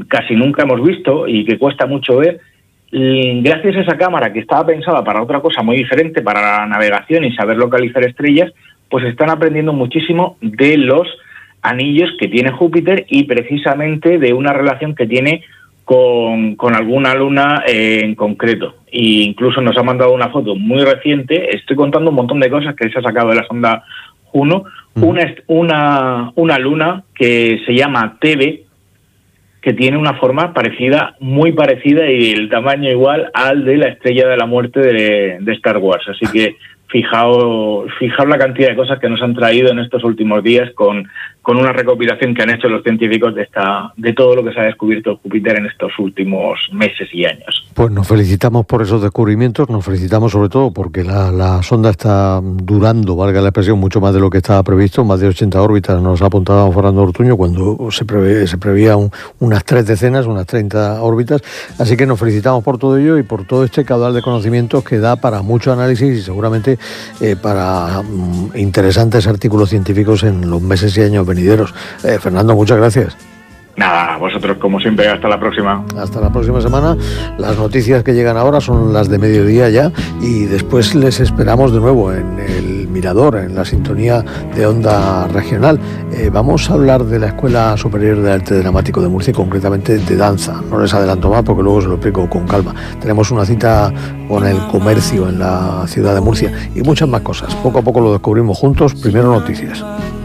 casi nunca hemos visto y que cuesta mucho ver. Gracias a esa cámara que estaba pensada para otra cosa muy diferente, para la navegación y saber localizar estrellas, pues están aprendiendo muchísimo de los anillos que tiene Júpiter y precisamente de una relación que tiene con alguna luna en concreto. E incluso nos ha mandado una foto muy reciente. Estoy contando un montón de cosas que se ha sacado de la sonda Juno. Una luna que se llama Tebe, que tiene una forma parecida, muy parecida, y el tamaño igual al de la Estrella de la Muerte de Star Wars. Así que fijaos la cantidad de cosas que nos han traído en estos últimos días con una recopilación que han hecho los científicos de todo lo que se ha descubierto en Júpiter en estos últimos meses y años. Pues nos felicitamos por esos descubrimientos, nos felicitamos sobre todo porque la sonda está durando, valga la expresión, mucho más de lo que estaba previsto, más de 80 órbitas nos ha apuntado Fernando Ortuño, cuando se preveía unas 3 decenas, unas 30 órbitas, así que nos felicitamos por todo ello y por todo este caudal de conocimientos que da para mucho análisis y seguramente para interesantes artículos científicos en los meses y años venideros. Fernando, muchas gracias. Nada, vosotros como siempre, hasta la próxima. Hasta la próxima semana. Las noticias que llegan ahora son las de mediodía ya y después les esperamos de nuevo en el Mirador, en la sintonía de Onda Regional. Vamos a hablar de la Escuela Superior de Arte Dramático de Murcia y concretamente de danza. No les adelanto más porque luego se lo explico con calma. Tenemos una cita con el comercio en la ciudad de Murcia y muchas más cosas. Poco a poco lo descubrimos juntos. Primero noticias.